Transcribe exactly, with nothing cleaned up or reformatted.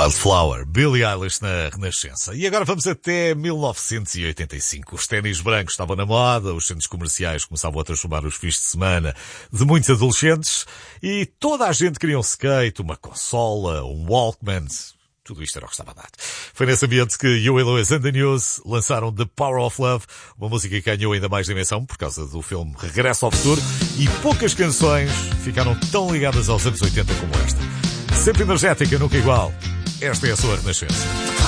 Wildflower, Billie Eilish na Renascença. E agora vamos até mil novecentos e oitenta e cinco. Os ténis brancos estavam na moda, os centros comerciais começavam a transformar os fins de semana de muitos adolescentes e toda a gente queria um skate, uma consola, um Walkman. Tudo isto era o que estava a dar. Foi nesse ambiente que Huey Lewis and the News lançaram The Power of Love, uma música que ganhou ainda mais dimensão por causa do filme Regresso ao Futuro, e poucas canções ficaram tão ligadas aos anos oitenta como esta. Sempre energética, nunca igual. Esta é a sua Renascença.